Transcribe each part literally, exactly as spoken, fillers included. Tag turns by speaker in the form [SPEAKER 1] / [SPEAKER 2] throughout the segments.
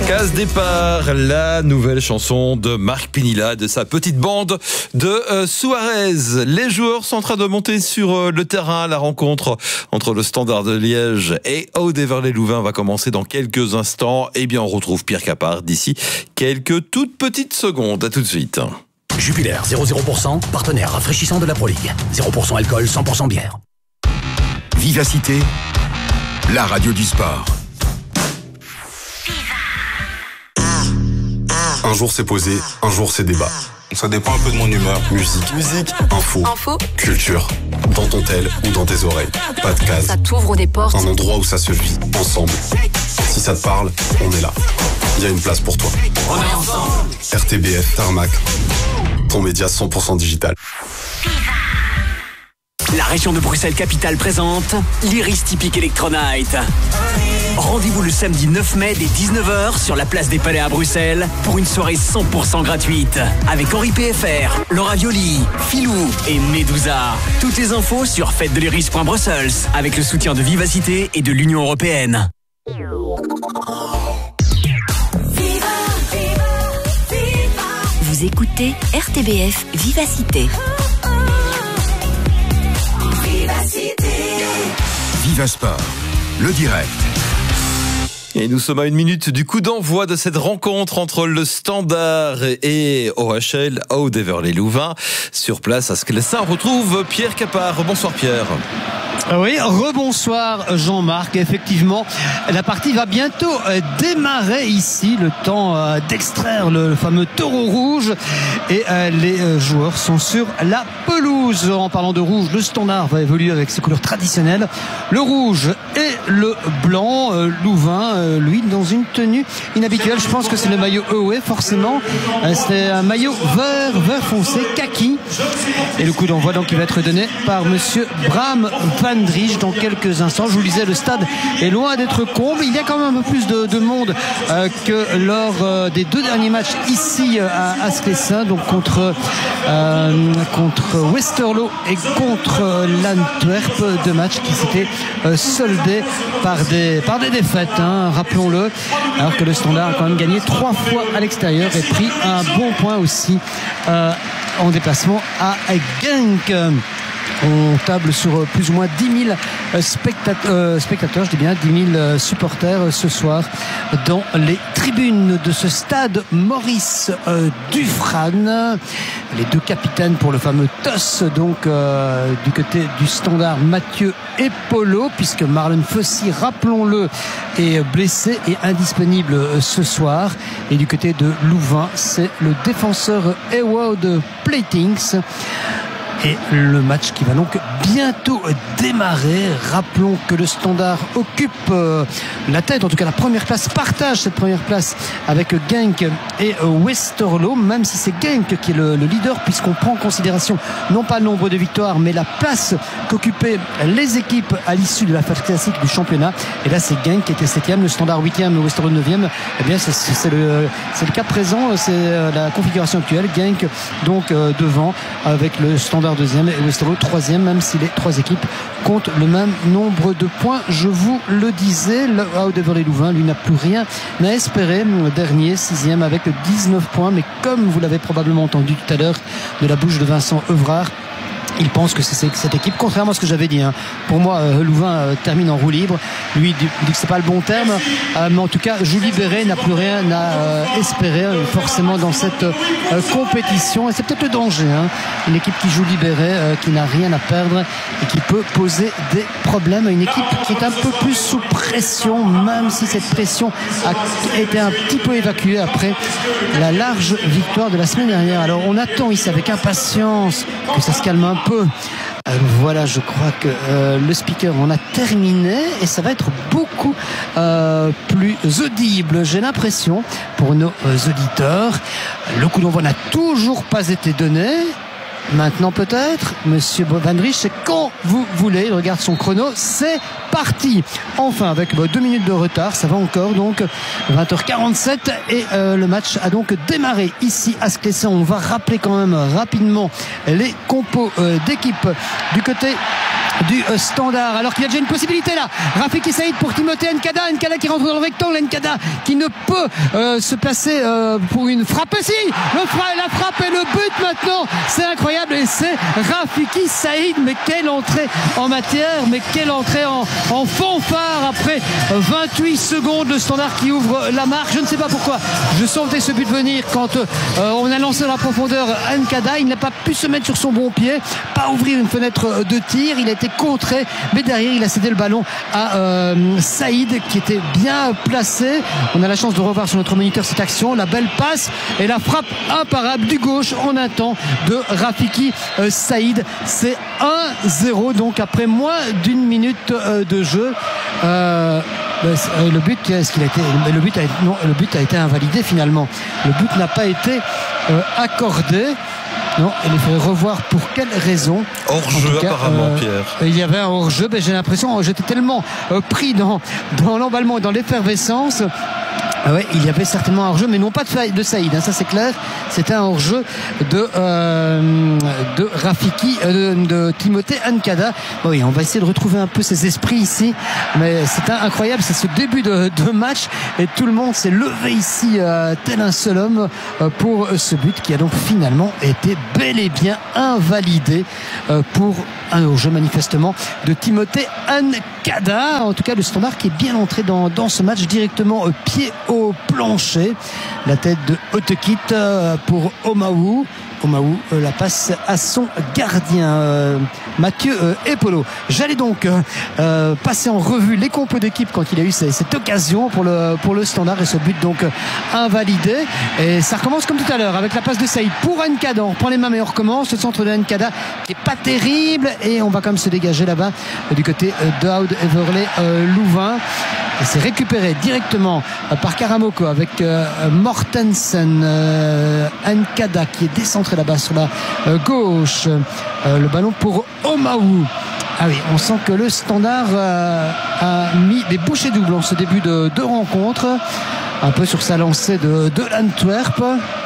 [SPEAKER 1] Case départ, la nouvelle chanson de Marc Pinilla, de sa petite bande de euh, Suarez. Les joueurs sont en train de monter sur euh, le terrain. La rencontre entre le Standard de Liège et Aude-Heverlee-Louvain va commencer dans quelques instants. Eh bien, on retrouve Pierre Capard d'ici quelques toutes petites secondes. À tout de suite.
[SPEAKER 2] Jupiler, zéro zéro pour cent, partenaire rafraîchissant de la Pro League. zéro pour cent alcool, cent pour cent bière.
[SPEAKER 3] Vivacité, la radio du sport.
[SPEAKER 4] Un jour c'est posé, un jour c'est débat. Ça dépend un peu de mon humeur. Musique, musique, info,
[SPEAKER 5] info,
[SPEAKER 4] culture. Dans ton tel ou dans tes oreilles. Pas de case.
[SPEAKER 5] Ça t'ouvre des portes.
[SPEAKER 4] Un endroit où ça se vit, ensemble. Si ça te parle, on est là. Il y a une place pour toi.
[SPEAKER 2] On est ensemble.
[SPEAKER 4] R T B F, Tarmac. Ton média cent pour cent digital.
[SPEAKER 2] La région de Bruxelles-Capitale présente l'Iris Typique Electro-Night. Rendez-vous le samedi neuf mai dès dix-neuf heures sur la place des Palais à Bruxelles pour une soirée cent pour cent gratuite avec Henri P F R, Laura Violi, Philou et Medusa. Toutes les infos sur fête de l'iris point brussels avec le soutien de Vivacité et de l'Union européenne.
[SPEAKER 6] Vous écoutez R T B F Vivacité.
[SPEAKER 3] Viva Sport, le direct.
[SPEAKER 1] Et nous sommes à une minute du coup d'envoi de cette rencontre entre le Standard et O H L, Aude-Heverlee-Louvain. Sur place à Sclessin, on retrouve Pierre Capard. Bonsoir Pierre.
[SPEAKER 7] Oui, rebonsoir Jean-Marc. Effectivement, la partie va bientôt démarrer ici. Le temps d'extraire le fameux taureau rouge. Et les joueurs sont sur la pelouse. En parlant de rouge, le Standard va évoluer avec ses couleurs traditionnelles. Le rouge et le blanc. Louvain, lui, dans une tenue inhabituelle. Je pense que c'est le maillot E O E, forcément. C'est un maillot vert, vert foncé, kaki. Et le coup d'envoi, donc, il va être donné par monsieur Bram Van Driesch dans quelques instants. Je vous le disais, le stade est loin d'être comble. Il y a quand même un peu plus de, de monde euh, que lors euh, des deux derniers matchs ici euh, à, à Sclessin, donc contre, euh, contre Westerlo et contre euh, l'Antwerp. Deux matchs qui s'étaient euh, soldés par des, par des défaites, hein, rappelons-le. Alors que le Standard a quand même gagné trois fois à l'extérieur et pris un bon point aussi euh, en déplacement à Genk. On table sur plus ou moins dix mille spectateurs, euh, spectateurs, je dis bien dix mille supporters ce soir dans les tribunes de ce stade Maurice euh, Dufrane. Les deux capitaines pour le fameux T O S, donc euh, du côté du Standard, Mathieu et Polo, puisque Marlon Fossey, rappelons-le, est blessé et indisponible ce soir. Et du côté de Louvain, c'est le défenseur Ewout Platings. Et le match qui va donc bientôt démarrer. Rappelons que le Standard occupe euh, la tête, en tout cas la première place, partage cette première place avec Genk et euh, Westerlo, même si c'est Genk qui est le, le leader, puisqu'on prend en considération non pas le nombre de victoires, mais la place qu'occupaient les équipes à l'issue de la phase classique du championnat. Et là, c'est Genk qui était septième, le Standard huitième, le Westerlo neuvième. Eh bien, c'est, c'est, le, c'est le cas présent, c'est la configuration actuelle. Genk donc euh, devant avec le Standard deuxième et Westerlo troisième, même si les trois équipes comptent le même nombre de points. Je vous le disais, le Aude-Heverlee-Louvain, lui, n'a plus rien à espérer. Dernier, sixième avec dix-neuf points, mais comme vous l'avez probablement entendu tout à l'heure de la bouche de Vincent Evrard, il pense que c'est cette équipe, contrairement à ce que j'avais dit, hein. Pour moi, euh, Louvain euh, termine en roue libre. Lui dit que c'est pas le bon terme, euh, mais en tout cas, Jules Libéré n'a plus rien à euh, espérer euh, forcément dans cette euh, compétition. Et c'est peut-être le danger, hein. Une équipe qui joue libérée, euh, qui n'a rien à perdre et qui peut poser des problèmes à une équipe qui est un peu plus sous pression, même si cette pression a été un petit peu évacuée après la large victoire de la semaine dernière. Alors on attend ici avec impatience que ça se calme un peu. Euh, voilà, je crois que euh, le speaker en a terminé et ça va être beaucoup euh, plus audible, j'ai l'impression, pour nos euh, auditeurs. Le coup d'envoi n'a toujours pas été donné. Maintenant peut-être, monsieur Van Driesch, c'est quand vous voulez. Il regarde son chrono, c'est parti. partie. Enfin, avec bah, deux minutes de retard, ça va encore, donc vingt heures quarante-sept et euh, le match a donc démarré ici à Sclessin. On va rappeler quand même rapidement les compos euh, d'équipe du côté du euh, Standard, alors qu'il y a déjà une possibilité là. Rafiki Saïd pour Timothée Nkada, Nkada qui rentre dans le rectangle, Nkada qui ne peut euh, se placer euh, pour une frappe. Si, le fra la frappe et le but maintenant, c'est incroyable, et c'est Rafiki Saïd. Mais quelle entrée en matière, mais quelle entrée en, en fanfare après vingt-huit secondes. Le Standard qui ouvre la marque. Je ne sais pas pourquoi je sentais ce but venir quand euh, on a lancé dans la profondeur Nkada. Il n'a pas pu se mettre sur son bon pied, pas ouvrir une fenêtre de tir. Il a été contré, mais derrière il a cédé le ballon à euh, Saïd qui était bien placé. On a la chance de revoir sur notre moniteur cette action, la belle passe et la frappe imparable du gauche en un temps de Rafiki euh, Saïd. C'est un zéro donc après moins d'une minute euh, de jeu. Euh, le but, est-ce qu'il a été, le but a, non, le but a été invalidé finalement. Le but n'a pas été euh, accordé. Non, il faudrait revoir pour quelle raison.
[SPEAKER 1] Hors-jeu apparemment, euh, Pierre.
[SPEAKER 7] Il y avait un hors-jeu, ben, j'ai l'impression, j'étais tellement euh, pris dans, dans l'emballement et dans l'effervescence. Ah ouais, il y avait certainement un hors-jeu, mais non pas de, de Saïd, hein, ça c'est clair. C'était un hors-jeu de, euh, de Rafiki, euh, de, de Timothée Nkada. Bon, oui, on va essayer de retrouver un peu ses esprits ici, mais c'est incroyable, c'est ce début de, de match et tout le monde s'est levé ici euh, tel un seul homme euh, pour ce but qui a donc finalement été bel et bien invalidé euh, pour un hors-jeu manifestement de Timothée Nkada. En tout cas, le Standard qui est bien entré dans, dans ce match directement euh, pied au plancher. La tête de Otekit euh, pour Omaou. Omaou euh, la passe à son gardien euh, Mathieu euh, Epolo. J'allais donc euh, euh, passer en revue les compos d'équipe quand il a eu cette, cette occasion pour le, pour le Standard et ce but donc euh, invalidé. Et ça recommence comme tout à l'heure avec la passe de Saïd pour Nkada. On reprend les mains mais on recommence. Le centre de Nkada qui est pas terrible et on va quand même se dégager là-bas euh, du côté euh, d'Oud Everley euh, Louvain. Et c'est récupéré directement euh, par Karamoko avec euh, Mortensen, euh, Nkada qui est décentré là-bas sur la euh, gauche. Euh, le ballon pour Omaou. Ah oui, on sent que le Standard euh, a mis des bouchées doubles en ce début de, de rencontre. Un peu sur sa lancée de, de l'Antwerp.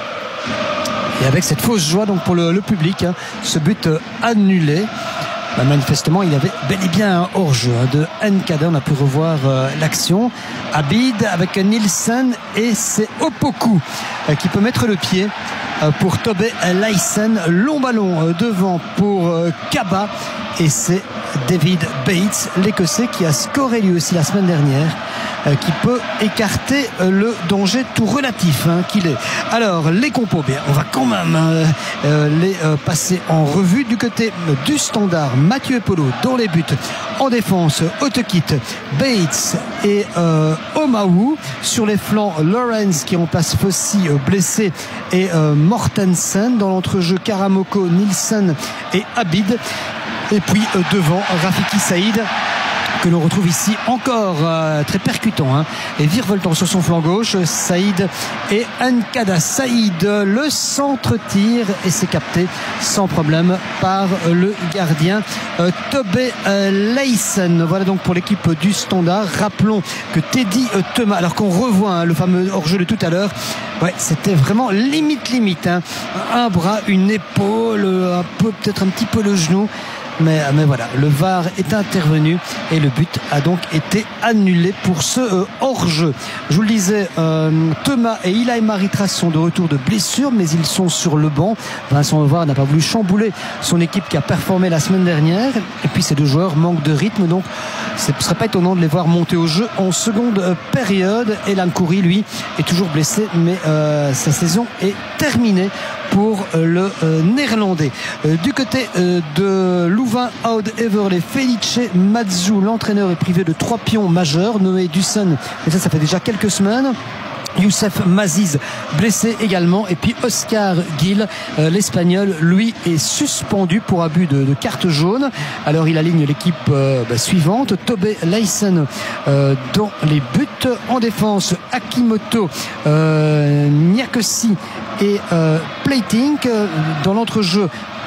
[SPEAKER 7] Et avec cette fausse joie donc pour le, le public, hein, ce but euh, annulé. Bah, manifestement, il y avait bel et bien un hors-jeu hein, de Nkada. On a pu revoir euh, l'action. Abid avec Nielsen et c'est Opoku euh, qui peut mettre le pied euh, pour Tobé Lysen. Long ballon euh, devant pour euh, Kaba et c'est David Bates, l'Écossais, qui a scoré lui aussi la semaine dernière, euh, qui peut écarter euh, le danger tout relatif hein, qu'il est. Alors les compos, bien, on va quand même euh, euh, les euh, passer en revue. Du côté euh, du Standard, Mathieu Epolo dans les buts. En défense, Otekit, Bates et euh, Omaou. Sur les flancs, Lawrence qui remplace Fossi euh, blessé et euh, Mortensen. Dans l'entrejeu, Karamoko, Nielsen et Abid. Et puis euh, devant, Rafiki Saïd, que l'on retrouve ici encore euh, très percutant hein, et virevoltant sur son flanc gauche. Saïd et Nkada. Saïd, le centre tire et c'est capté sans problème par le gardien euh, Tobé euh, Lysen. Voilà donc pour l'équipe du Standard. Rappelons que Teddy euh, Thomas, alors qu'on revoit hein, le fameux hors-jeu de tout à l'heure, ouais, c'était vraiment limite limite hein. Un bras, une épaule, un peu, peut-être un petit peu le genou. Mais, mais voilà, le V A R est intervenu et le but a donc été annulé pour ce euh, hors-jeu. Je vous le disais, euh, Thomas et Ilaï Maritras sont de retour de blessure, mais ils sont sur le banc. Vincent V A R n'a pas voulu chambouler son équipe qui a performé la semaine dernière. Et puis ces deux joueurs manquent de rythme, donc ce ne serait pas étonnant de les voir monter au jeu en seconde euh, période. Et Lankouri, lui, est toujours blessé, mais euh, sa saison est terminée pour euh, le euh, néerlandais. Euh, du côté euh, de Louvain, Oud Everley, Felice Mazou, l'entraîneur est privé de trois pions majeurs. Noé Dusson, et ça ça fait déjà quelques semaines. Youssef Maziz blessé également, et puis Oscar Gil, euh, l'espagnol, lui est suspendu pour abus de, de carte jaune. Alors il aligne l'équipe euh, bah, suivante. Tobé Lysen euh, dans les buts. En défense, Akimoto, euh, Niakosi et euh, Plating. Dans l'entrejeu,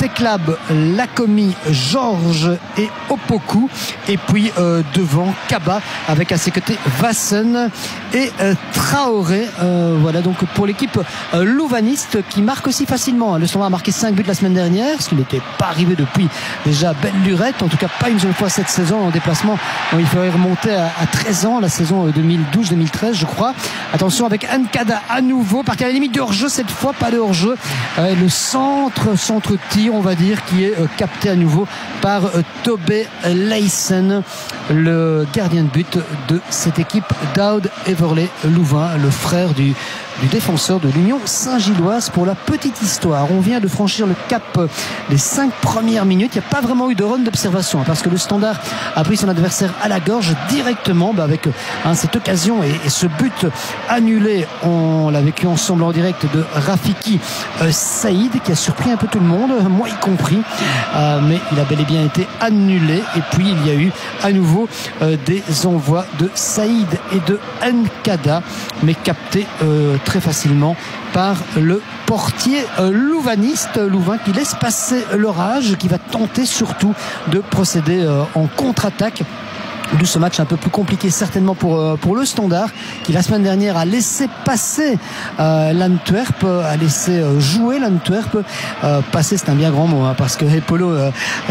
[SPEAKER 7] Teclab, Lacomi, Georges et Opoku. Et puis euh, devant Kaba avec à ses côtés Vassen et euh, Traoré. Euh, voilà donc pour l'équipe euh, louvaniste qui marque aussi facilement. Le Standard a marqué cinq buts la semaine dernière, ce qui n'était pas arrivé depuis déjà belle lurette. En tout cas pas une seule fois cette saison en déplacement. Bon, il faudrait remonter à, à treize ans, la saison deux mille douze deux mille treize je crois. Attention avec Nkada à nouveau, par à la limite de hors-jeu cette fois, pas de hors-jeu. Euh, le centre, centre tir on va dire, qui est euh, capté à nouveau par euh, Tobé Leysen, le gardien de but de cette équipe d'Aude Everley Louvain, le frère du du défenseur de l'Union Saint-Gilloise. Pour la petite histoire, on vient de franchir le cap des cinq premières minutes. Il n'y a pas vraiment eu de run d'observation hein, parce que le Standard a pris son adversaire à la gorge directement bah, avec hein, cette occasion et, et ce but annulé. On l'a vécu ensemble en direct de Rafiki euh, Saïd qui a surpris un peu tout le monde, moi y compris, euh, mais il a bel et bien été annulé. Et puis il y a eu à nouveau euh, des envois de Saïd et de Nkada, mais captés euh, très facilement par le portier euh, louvaniste Louvain qui laisse passer l'orage, qui va tenter surtout de procéder euh, en contre-attaque de ce match un peu plus compliqué certainement pour, euh, pour le Standard qui la semaine dernière a laissé passer euh, l'Antwerp, a laissé euh, jouer l'Antwerp. Euh, passer c'est un bien grand mot hein, parce que Epolo euh,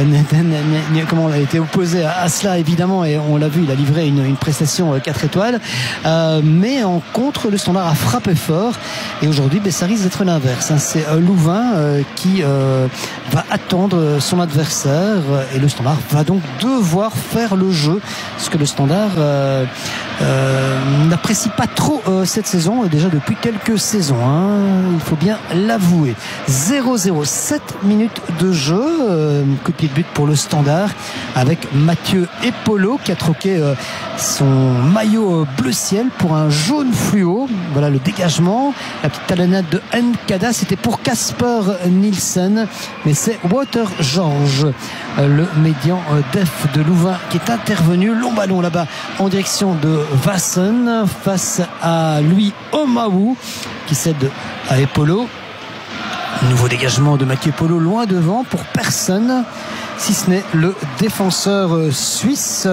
[SPEAKER 7] comment, a été opposé à, à cela évidemment et on l'a vu, il a livré une, une prestation euh, quatre étoiles euh, mais en contre le Standard a frappé fort et aujourd'hui ben, ça risque d'être l'inverse hein. C'est euh, Louvain euh, qui euh, va attendre son adversaire et le Standard va donc devoir faire le jeu, ce que le Standard euh, euh, n'apprécie pas trop euh, cette saison et déjà depuis quelques saisons hein, il faut bien l'avouer. Zéro zéro, sept minutes de jeu, euh, coup de pied de but pour le Standard avec Mathieu Epolo qui a troqué euh, son maillot bleu ciel pour un jaune fluo. Voilà le dégagement, la petite talonnade de Nkada, c'était pour Casper Nielsen mais c'est Walter Georges, euh, le médian euh, def de Louvain qui est intervenu. Long ballon là-bas en direction de Vassen face à lui Omaou qui cède à Epolo. Nouveau dégagement de Mathieu Epolo loin devant pour personne si ce n'est le défenseur suisse,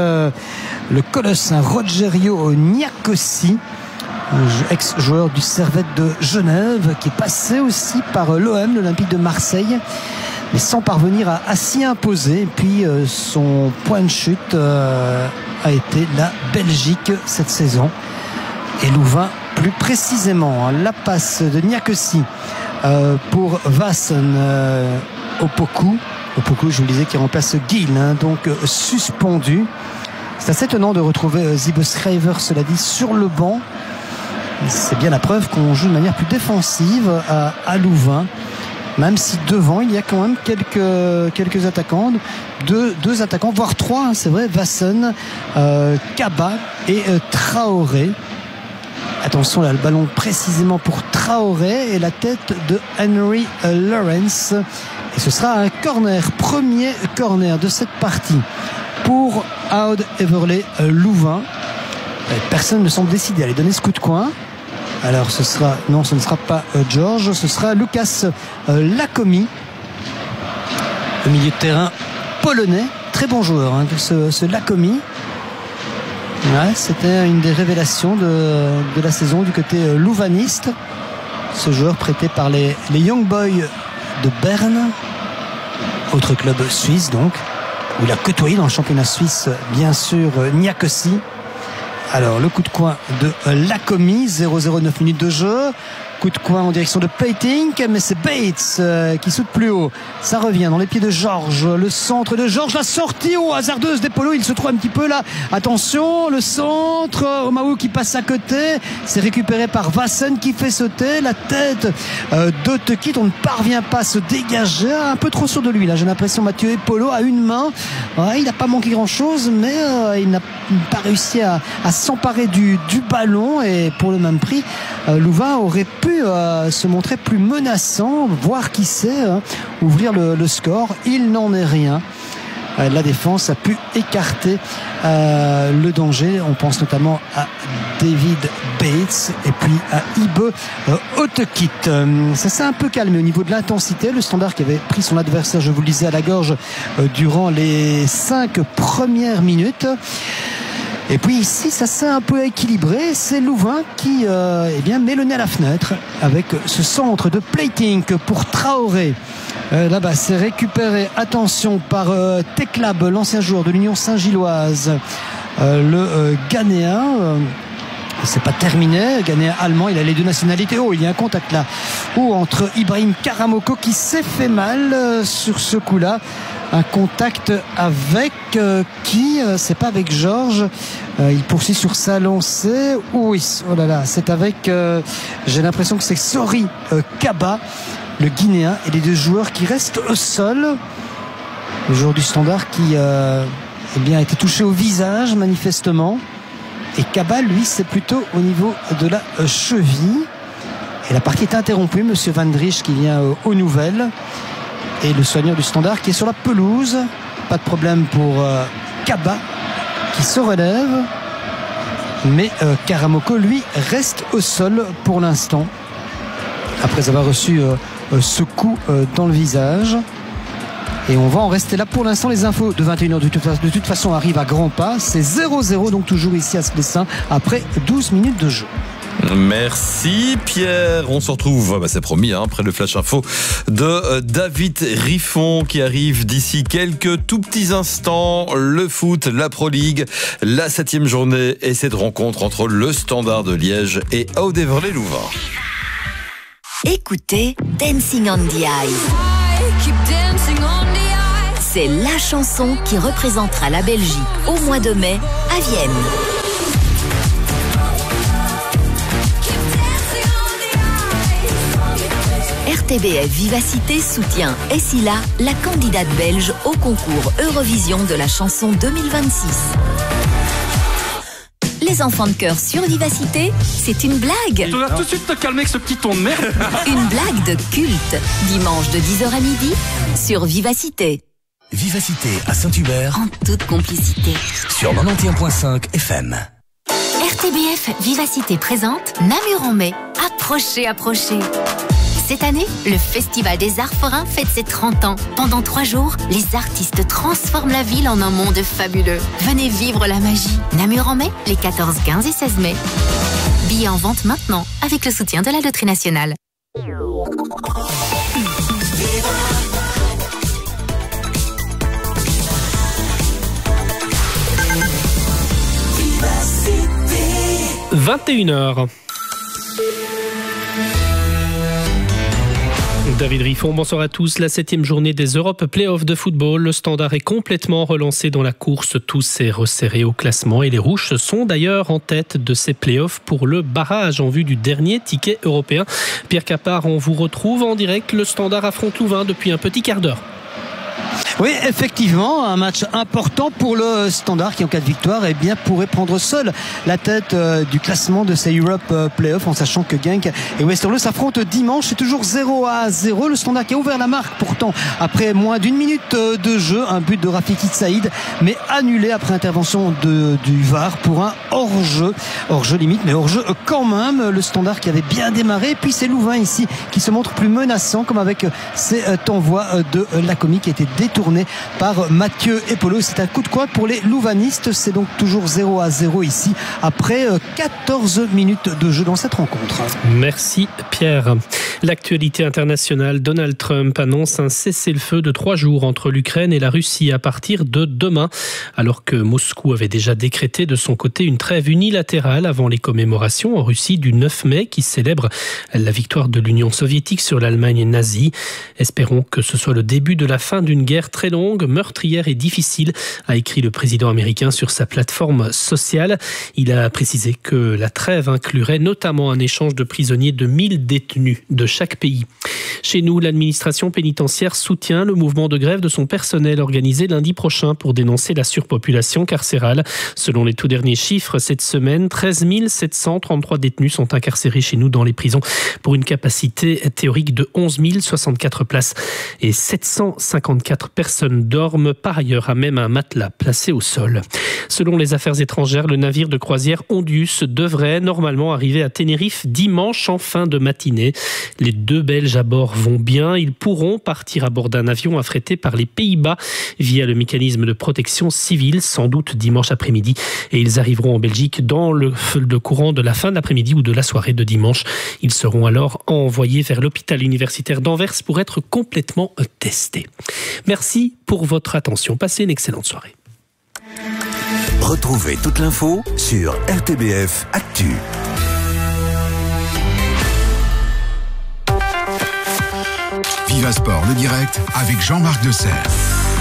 [SPEAKER 7] le colosse Rogerio Niakosi, ex-joueur du Servette de Genève qui est passé aussi par l'O M, l'Olympique de Marseille, mais sans parvenir à, à s'y imposer. Et puis euh, son point de chute euh, a été la Belgique cette saison et Louvain plus précisément. Hein, la passe de Niakosi euh, pour Vassen euh, Opoku Opoku je vous le disais qui remplace Gill hein, donc euh, suspendu. C'est assez étonnant de retrouver euh, Zibbe Schrijver cela dit sur le banc. C'est bien la preuve qu'on joue de manière plus défensive à, à Louvain, même si devant il y a quand même quelques, quelques attaquants, deux, deux attaquants, voire trois, hein, c'est vrai, Vassen, euh, Kaba et euh, Traoré. Attention là, le ballon précisément pour Traoré et la tête de Henry euh, Lawrence. Et ce sera un corner, premier corner de cette partie pour Aude Everley euh, Louvain. Personne ne semble décidé à aller donner ce coup de coin. Alors ce sera, non ce ne sera pas euh, George, ce sera Lucas euh, Lacomi, le milieu de terrain polonais, très bon joueur hein, ce, ce Lacomi. Ouais, c'était une des révélations de, de la saison du côté euh, louvaniste, ce joueur prêté par les, les Young Boys de Berne, autre club suisse donc, où il a côtoyé dans le championnat suisse bien sûr euh, Niakosi. Alors le coup de coin de Lacomi, zéro zéro neuf minutes de jeu. Coup de coin en direction de Paytink, mais c'est Bates euh, qui saute plus haut. Ça revient dans les pieds de Georges. Le centre de Georges, la sortie au hasardeuse d'Epolo. Il se trouve un petit peu là. Attention, le centre. Omaou qui passe à côté. C'est récupéré par Vassen qui fait sauter la tête euh, d'Otekit. On ne parvient pas à se dégager. Un peu trop sûr de lui là. J'ai l'impression Mathieu Epolo à une main. Ouais, il n'a pas manqué grand chose, mais euh, il n'a pas réussi à, à s'emparer du, du ballon. Et pour le même prix, euh, Louvain aurait pu Euh, se montrer plus menaçant, voire qui sait hein, ouvrir le, le score. Il n'en est rien. euh, la défense a pu écarter euh, le danger. On pense notamment à David Bates et puis à Ibe euh, Otekit. Euh, ça s'est un peu calmé au niveau de l'intensité. Le Standard qui avait pris son adversaire, je vous le disais, à la gorge euh, durant les cinq premières minutes. Et puis ici, ça s'est un peu équilibré. C'est Louvain qui euh, eh bien, met le nez à la fenêtre avec ce centre de plating pour Traoré. Euh, là-bas, c'est récupéré, attention, par euh, Teclab, l'ancien joueur de l'Union Saint-Gilloise. Euh, le euh, Ghanéen, euh, c'est pas terminé, Ghanéen allemand, il a les deux nationalités. Oh, il y a un contact là. Oh, entre Ibrahim Karamoko qui s'est fait mal euh, sur ce coup-là. Un contact avec euh, qui euh, c'est pas avec Georges. Euh, il poursuit sur sa lancée. Oui, oh là là, c'est avec. Euh, j'ai l'impression que c'est Sori euh, Kaba, le Guinéen, et les deux joueurs qui restent au sol. Le joueur du Standard qui euh, eh bien, a été touché au visage manifestement. Et Kaba, lui, c'est plutôt au niveau de la euh, cheville. Et la partie est interrompue. Monsieur Van Driesch qui vient euh, aux nouvelles. Et le soigneur du Standard qui est sur la pelouse. Pas de problème pour euh, Kaba qui se relève. Mais euh, Karamoko, lui, reste au sol pour l'instant. Après avoir reçu euh, euh, ce coup euh, dans le visage. Et on va en rester là pour l'instant. Les infos de vingt et une heures de toute, de toute façon arrivent à grands pas. C'est zéro zéro, donc toujours ici à Sclessin après douze minutes de jeu.
[SPEAKER 1] Merci Pierre, on se retrouve, bah c'est promis, hein, après le flash info de euh, David Riffon qui arrive d'ici quelques tout petits instants. Le foot, la Pro League, la septième journée et cette rencontre entre le Standard de Liège et Aude-Heverlee-Louvain.
[SPEAKER 6] Écoutez Dancing on the Ice. C'est la chanson qui représentera la Belgique au mois de mai à Vienne. R T B F Vivacité soutient Essila, la candidate belge au concours Eurovision de la chanson deux mille vingt-six. Les enfants de chœur sur Vivacité, c'est une blague.
[SPEAKER 5] Tu dois tout de suite te calmer avec ce petit ton de merde.
[SPEAKER 6] Une blague de culte, dimanche de dix heures à midi sur Vivacité.
[SPEAKER 8] Vivacité à Saint-Hubert,
[SPEAKER 6] en toute complicité,
[SPEAKER 8] sur quatre-vingt-onze virgule cinq F M.
[SPEAKER 6] R T B F Vivacité présente Namur en mai. Approchez, approchez. Cette année, le Festival des Arts Forains fête ses trente ans. Pendant trois jours, les artistes transforment la ville en un monde fabuleux. Venez vivre la magie. Namur en mai, les quatorze, quinze et seize mai. Billets en vente maintenant, avec le soutien de la Loterie Nationale.
[SPEAKER 9] vingt et une heures. David Riffon, bonsoir à tous. La septième journée des Europe Playoffs de football. Le Standard est complètement relancé dans la course. Tout s'est resserré au classement et les Rouges sont d'ailleurs en tête de ces playoffs pour le barrage en vue du dernier ticket européen. Pierre Capard, on vous retrouve en direct. Le Standard affronte Louvain depuis un petit quart d'heure.
[SPEAKER 7] Oui, effectivement, un match important pour le Standard qui, en cas de victoire, eh bien, pourrait prendre seul la tête euh, du classement de ces Europe euh, Playoffs, en sachant que Genk et Westerlo s'affrontent dimanche. C'est toujours zéro à zéro. Le Standard qui a ouvert la marque pourtant après moins d'une minute euh, de jeu. Un but de Rafiki Saïd, mais annulé après intervention de, du V A R pour un hors-jeu. Hors-jeu limite, mais hors-jeu quand même. Le Standard qui avait bien démarré. Puis c'est Louvain ici qui se montre plus menaçant, comme avec ces euh, envois euh, de euh, Lacomi qui était détourné par Mathieu Epolo. C'est un coup de coude pour les Louvanistes. C'est donc toujours zéro à zéro ici après quatorze minutes de jeu dans cette rencontre.
[SPEAKER 9] Merci Pierre. L'actualité internationale, Donald Trump annonce un cessez-le-feu de trois jours entre l'Ukraine et la Russie à partir de demain, alors que Moscou avait déjà décrété de son côté une trêve unilatérale avant les commémorations en Russie du neuf mai qui célèbre la victoire de l'Union soviétique sur l'Allemagne nazie. Espérons que ce soit le début de la fin d'une guerre très longue, meurtrière et difficile, a écrit le président américain sur sa plateforme sociale. Il a précisé que la trêve inclurait notamment un échange de prisonniers de mille détenus de chaque pays. Chez nous, l'administration pénitentiaire soutient le mouvement de grève de son personnel organisé lundi prochain pour dénoncer la surpopulation carcérale. Selon les tout derniers chiffres, cette semaine, treize mille sept cent trente-trois détenus sont incarcérés chez nous dans les prisons pour une capacité théorique de onze mille soixante-quatre places et sept cent cinquante-quatre personnes personnes dorment par ailleurs à même un matelas placé au sol. Selon les affaires étrangères, le navire de croisière Ondius devrait normalement arriver à Tenerife dimanche en fin de matinée. Les deux Belges à bord vont bien. Ils pourront partir à bord d'un avion affrété par les Pays-Bas via le mécanisme de protection civile, sans doute dimanche après-midi. Et ils arriveront en Belgique dans le, le courant de la fin de l'après-midi ou de la soirée de dimanche. Ils seront alors envoyés vers l'hôpital universitaire d'Anvers pour être complètement testés. Merci pour votre attention. Passez une excellente soirée.
[SPEAKER 8] Retrouvez toute l'info sur R T B F Actu.
[SPEAKER 3] Viva Sport, le direct avec Jean-Marc Desserre.